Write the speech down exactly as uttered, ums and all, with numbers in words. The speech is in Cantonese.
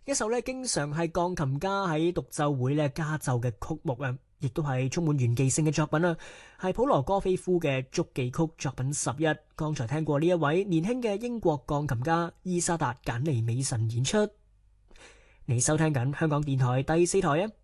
一首咧經常係鋼琴家喺獨奏會咧加奏嘅曲目啊，亦都係充滿炫技性嘅作品啊，係普羅戈菲夫嘅足記曲作品十一。剛才聽過呢一位年輕嘅英國鋼琴家伊莎達簡尼美神演出。你收聽緊香港電台第四台啊。